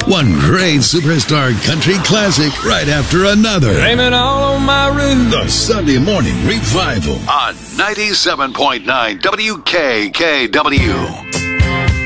One great superstar country classic right after another. Blame it all on my roots. The Sunday Morning Revival on 97.9 WKKW.